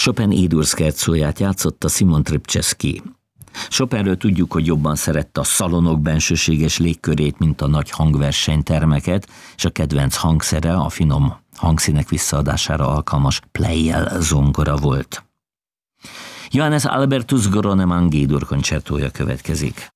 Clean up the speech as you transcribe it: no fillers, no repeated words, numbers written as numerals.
Chopin Édur szkercóját játszotta Simon Trpceski. Chopinről tudjuk, hogy jobban szerette a szalonok bensőséges légkörét, mint a nagy hangversenytermeket, és a kedvenc hangszere a finom hangszínek visszaadására alkalmas plejjel zongora volt. Johannes Albertus Gronemann G-dur koncertója következik.